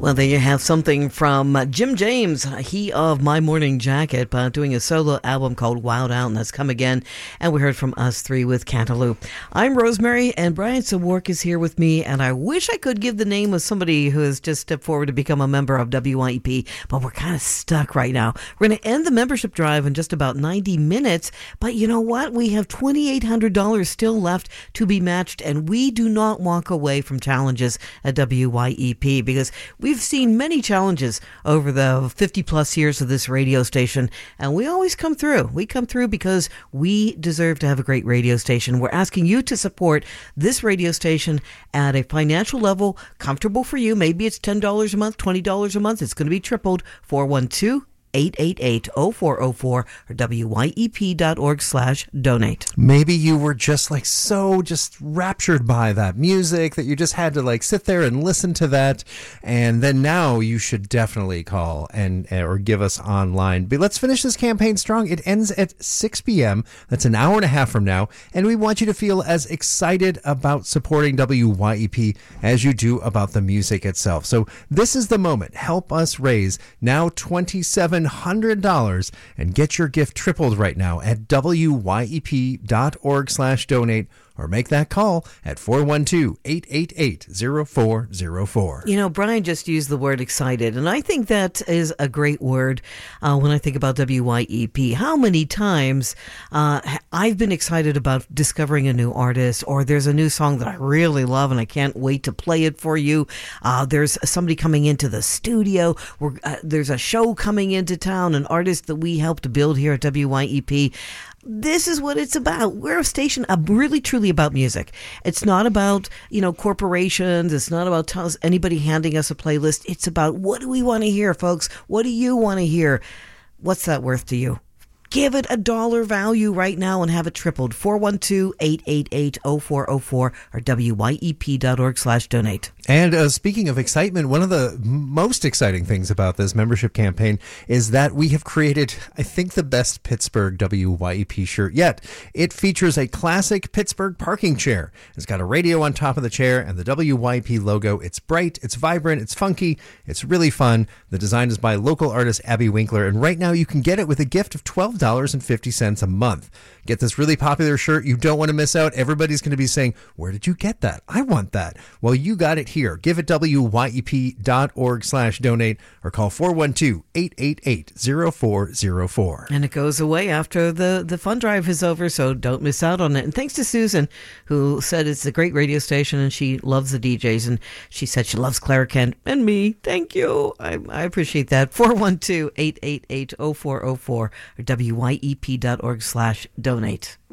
Well, there you have something from Jim James, he of My Morning Jacket, doing a solo album called Wild Out, and that's Come Again. And we heard from Us Three with Cantaloupe. I'm Rosemary, and Brian Sawark is here with me, and I wish I could give the name of somebody who has just stepped forward to become a member of WYEP, but we're kind of stuck right now. We're going to end the membership drive in just about 90 minutes, but you know what? We have $2,800 still left to be matched, and we do not walk away from challenges at WYEP because we've seen many challenges over the 50 plus years of this radio station, and we always come through. We come through because we deserve to have a great radio station. We're asking you to support this radio station at a financial level comfortable for you. Maybe it's $10 a month, $20 a month. It's going to be tripled. 412-888-0404 or wyep.org/donate. Maybe you were just raptured by that music that you just had to sit there and listen to that, and then now you should definitely call or give us online. But let's finish this campaign strong. It ends at 6 p.m. That's an hour and a half from now, and we want you to feel as excited about supporting WYEP as you do about the music itself. So this is the moment. Help us raise now $2,700 and get your gift tripled right now at wyep.org/donate, or make that call at 412-888-0404. You know, Brian just used the word excited, and I think that is a great word when I think about WYEP. How many times I've been excited about discovering a new artist, or there's a new song that I really love and I can't wait to play it for you. There's somebody coming into the studio. There's a show coming into town, an artist that we helped build here at WYEP. This is what it's about. We're a station really truly about music. It's not about, corporations. It's not about anybody handing us a playlist. It's about, what do we want to hear, folks? What do you want to hear? What's that worth to you? Give it a dollar value right now and have it tripled. 412-888-0404 or wyep.org/donate. And speaking of excitement, one of the most exciting things about this membership campaign is that we have created, I think, the best Pittsburgh WYEP shirt yet. It features a classic Pittsburgh parking chair. It's got a radio on top of the chair and the WYEP logo. It's bright, it's vibrant, it's funky, it's really fun. The design is by local artist Abby Winkler, and right now you can get it with a gift of $12.50 a month. Get this really popular shirt. You don't want to miss out. Everybody's going to be saying, where did you get that? I want that. Well, you got it here. Give it wyep.org/donate or call 412-888-0404. And it goes away after the fund drive is over, so don't miss out on it. And thanks to Susan, who said it's a great radio station and she loves the DJs, and she said she loves Clara Kent and me. Thank you. I appreciate that. 412-888-0404 or wyep.org/donate.